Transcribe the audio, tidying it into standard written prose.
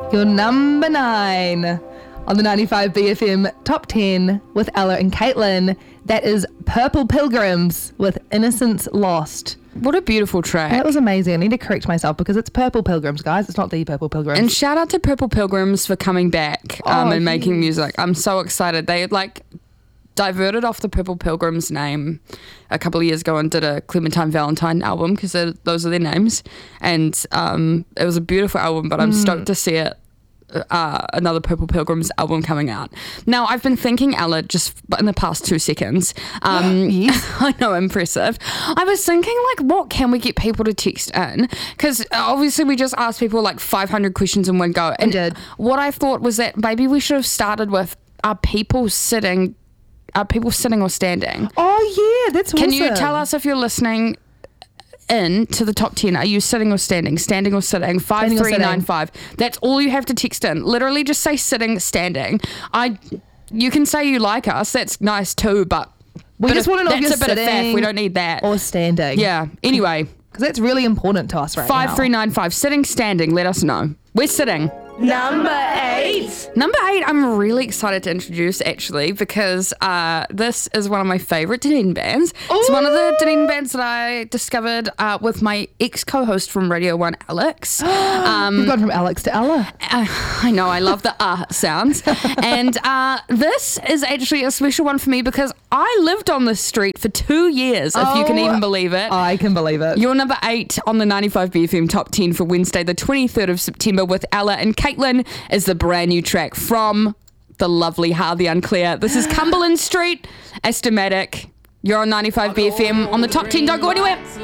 Your number 9 on the 95 BFM Top 10 with Ella and Caitlin. That is Purple Pilgrims with Innocence Lost. What a beautiful track. That was amazing. I need to correct myself because it's Purple Pilgrims, guys. It's not the Purple Pilgrims. And shout out to Purple Pilgrims for coming back and making music. I'm so excited. They diverted off the Purple Pilgrims name a couple of years ago and did a Clementine Valentine album because those are their names. And it was a beautiful album, but I'm stoked to see it. Another Purple Pilgrims album coming out. Now, I've been thinking, Ella, just in the past 2 seconds. Yes. I know, impressive. I was thinking, what can we get people to text in? Because obviously we just asked people 500 questions in one go. And what I thought was that maybe we should have started with, are people sitting or standing? Oh, yeah, that's awesome. Can you tell us if you're listening in to the top 10, are you sitting or standing or sitting? 5395. That's all you have to text in. Literally just say sitting, standing. You can say you like us, that's nice too, but we just want to know if you're that's a bit of faff. We don't need that. Or standing. Yeah, anyway, because that's really important to us right 5395. Sitting, standing, let us know. We're sitting. Number 8. Number 8, I'm really excited to introduce actually because this is one of my favourite Dunedin bands. Ooh. It's one of the Dunedin bands that I discovered with my ex-co-host from Radio 1, Alex. You've gone from Alex to Ella. I know, I love the sounds. And this is actually a special one for me because I lived on this street for 2 years, if you can even believe it. I can believe it. You're number 8 on the 95 BFM Top 10 for Wednesday, the 23rd of September with Ella and Caitlin is the brand new track from the lovely Harvey Unclear. This is Cumberland Street, Astomatic. You're on 95 BFM on the Top 10. Don't go anywhere.